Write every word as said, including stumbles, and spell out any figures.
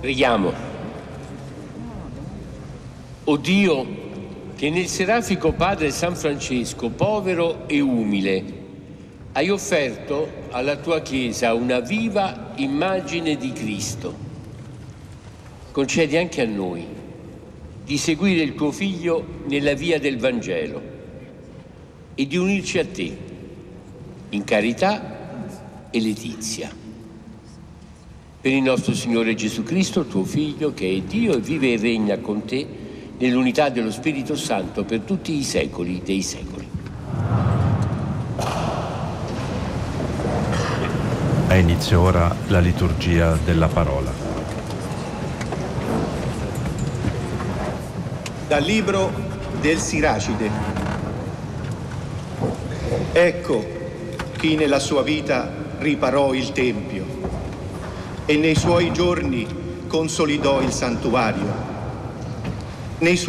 Preghiamo. O Dio, che nel serafico Padre San Francesco, povero e umile, hai offerto alla tua Chiesa una viva immagine di Cristo, concedi anche a noi di seguire il tuo Figlio nella via del Vangelo e di unirci a te in carità e letizia. Per il nostro Signore Gesù Cristo, tuo Figlio, che è Dio e vive e regna con te nell'unità dello Spirito Santo per tutti i secoli dei secoli. Ha inizio ora la liturgia della parola. Dal libro del Siracide. Ecco chi nella sua vita riparò il Tempio e nei suoi giorni consolidò il santuario. Nei suoi